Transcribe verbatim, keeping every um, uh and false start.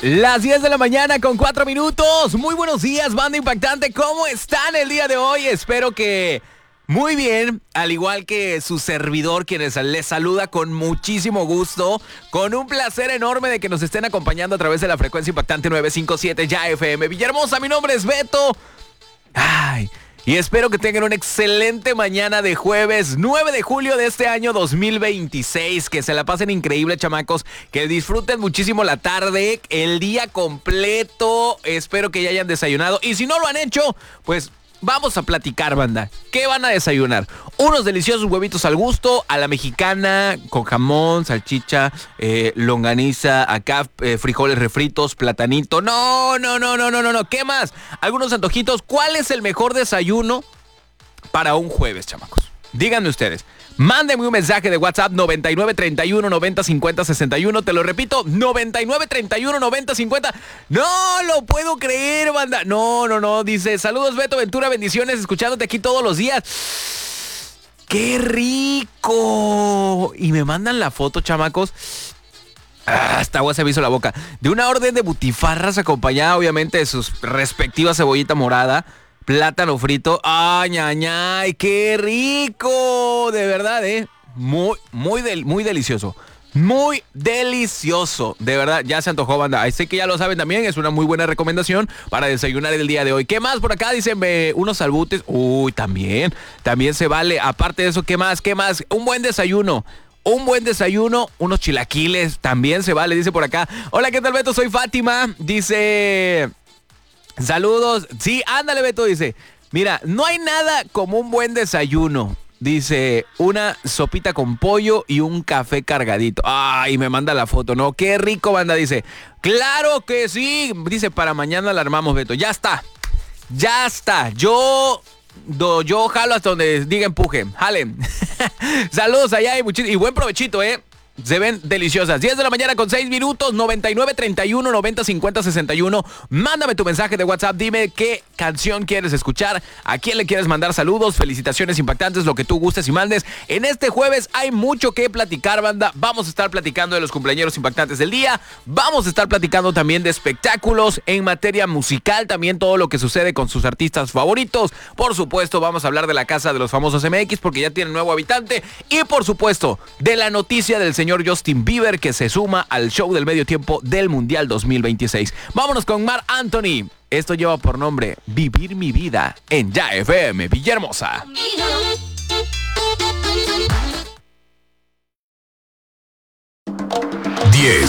Las diez de la mañana con cuatro minutos. Muy buenos días, banda impactante. ¿Cómo están el día de hoy? Espero que muy bien, al igual que su servidor, quienes les saluda con muchísimo gusto, con un placer enorme de que nos estén acompañando a través de la frecuencia impactante novecientos cincuenta y siete Ya F M. Villahermosa, mi nombre es Beto. Ay... Y espero que tengan una excelente mañana de jueves nueve de julio de este año dos mil veintiséis. Que se la pasen increíble, chamacos. Que disfruten muchísimo la tarde, el día completo. Espero que ya hayan desayunado. Y si no lo han hecho, pues vamos a platicar, banda. ¿Qué van a desayunar? Unos deliciosos huevitos al gusto, a la mexicana, con jamón, salchicha, eh, longaniza, acá eh, frijoles refritos, platanito. No, no, no, no, no, no, no. ¿Qué más? Algunos antojitos. ¿Cuál es el mejor desayuno para un jueves, chamacos? Díganme ustedes. Mándenme un mensaje de WhatsApp noventa y nueve treinta y uno noventa cincuenta sesenta y uno. Te lo repito, noventa y nueve treinta y uno noventa cincuenta. No lo puedo creer, banda. No, no, no. Dice, saludos Beto Ventura, bendiciones, escuchándote aquí todos los días. ¡Qué rico! Y me mandan la foto, chamacos. Ah, hasta agua se me hizo la boca. De una orden de butifarras acompañada, obviamente, de sus respectivas cebollita morada, plátano frito. ¡Ay, ay, ay! ¡Qué rico! De verdad, ¿eh? Muy, muy, del, muy delicioso. Muy delicioso. De verdad, ya se antojó, banda. Así que ya lo saben también. Es una muy buena recomendación para desayunar el día de hoy. ¿Qué más por acá? Dicen eh, unos salbutes. Uy, también. También se vale. Aparte de eso, ¿qué más? ¿Qué más? Un buen desayuno. Un buen desayuno, unos chilaquiles, también se vale, dice por acá. Hola, ¿qué tal, Beto? Soy Fátima. Dice... Saludos. Sí, ándale, Beto, dice. Mira, no hay nada como un buen desayuno. Dice, una sopita con pollo y un café cargadito. Ay, me manda la foto, ¿no? Qué rico, banda, dice. Claro que sí. Dice, para mañana la armamos, Beto. Ya está. Ya está. Yo... Do, yo jalo hasta donde diga empuje. Jalen. Saludos allá y, muchis- y buen provechito, ¿eh? Se ven deliciosas. diez de la mañana con seis minutos, noventa y nueve treinta y uno noventa cincuenta sesenta y uno. Mándame tu mensaje de WhatsApp. Dime qué canción quieres escuchar, a quién le quieres mandar saludos, felicitaciones impactantes, lo que tú gustes y mandes. En este jueves hay mucho que platicar, banda. Vamos a estar platicando de los cumpleañeros impactantes del día. Vamos a estar platicando también de espectáculos en materia musical, también todo lo que sucede con sus artistas favoritos. Por supuesto, vamos a hablar de la Casa de los Famosos M X porque ya tiene nuevo habitante. Y por supuesto, de la noticia del señor señor Justin Bieber, que se suma al show del medio tiempo del Mundial dos mil veintiséis. Vámonos con Marc Anthony. Esto lleva por nombre Vivir mi vida en Ya F M Villahermosa. diez,